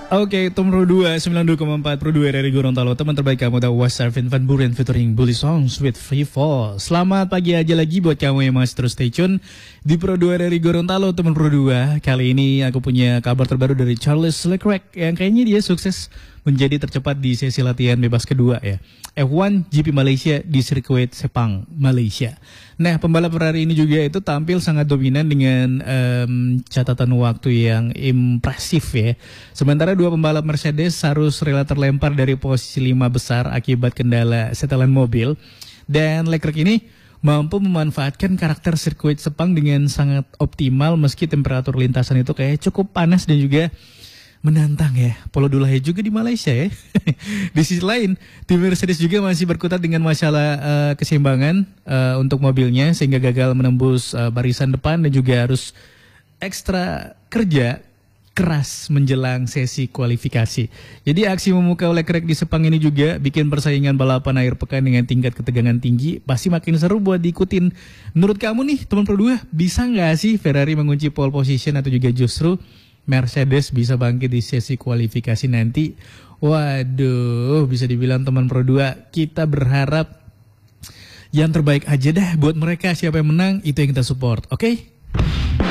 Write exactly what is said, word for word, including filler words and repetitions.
Oke, Tom Pro dua, sembilan puluh dua koma empat Pro dua dari Gorontalo. Teman terbaik kamu tahu was Arvin Van Buren featuring Bully Songs with Free Fall. Selamat pagi aja lagi buat kamu yang masih terus stay tune di Pro dua dari Gorontalo, teman Pro dua. Kali ini aku punya kabar terbaru dari Charles Leclerc yang kayaknya dia sukses menjadi tercepat di sesi latihan bebas kedua ya. F satu G P Malaysia di sirkuit Sepang, Malaysia. Nah, pembalap Ferrari ini juga itu tampil sangat dominan dengan um, catatan waktu yang impresif ya. Sementara dua pembalap Mercedes harus rela terlempar dari posisi lima besar akibat kendala setelan mobil. Dan Leclerc ini mampu memanfaatkan karakter sirkuit Sepang dengan sangat optimal meski temperatur lintasan itu kayak cukup panas dan juga menantang ya. Polo Dulahe juga di Malaysia ya. Di sisi lain, tim Mercedes juga masih berkutat dengan masalah uh, keseimbangan uh, untuk mobilnya sehingga gagal menembus uh, barisan depan dan juga harus ekstra kerja keras menjelang sesi kualifikasi. Jadi aksi memukau Leclerc di Sepang ini juga bikin persaingan balapan akhir pekan dengan tingkat ketegangan tinggi pasti makin seru buat diikutin. Menurut kamu nih teman Pro dua, bisa nggak sih Ferrari mengunci pole position atau juga justru Mercedes bisa bangkit di sesi kualifikasi nanti? Waduh, bisa dibilang teman Pro dua, kita berharap yang terbaik aja dah buat mereka. Siapa yang menang, itu yang kita support, oke? Okay?